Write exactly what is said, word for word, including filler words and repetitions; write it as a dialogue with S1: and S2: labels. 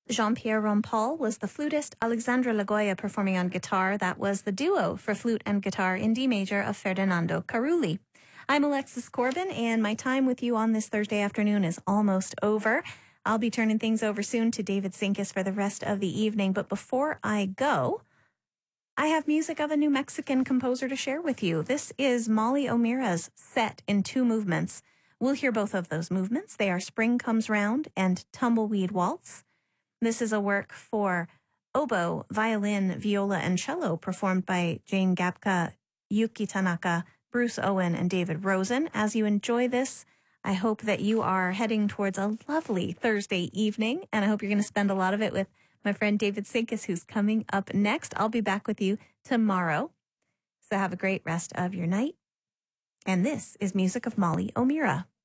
S1: Jean-Pierre Rompal was the flutist, Alexandra Lagoya performing on guitar. That was the duo for flute and guitar in D major of Ferdinando Carulli. I'm Alexis Corbin, and my time with you on this Thursday afternoon is almost over. I'll be turning things over soon to David Sinkus for the rest of the evening, but before I go, I have music of a New Mexican composer to share with you. This is Molly O'Meara's set in two movements. We'll hear both of those movements. They are Spring Comes Round and Tumbleweed Waltz. This is a work for oboe, violin, viola, and cello performed by Jane Gapka, Yuki Tanaka, Bruce Owen, and David Rosen. As you enjoy this, I hope that you are heading towards a lovely Thursday evening, and I hope you're going to spend a lot of it with my friend David Sinkus, who's coming up next. I'll be back with you tomorrow, so have a great rest of your night. And this is music of Molly O'Meara.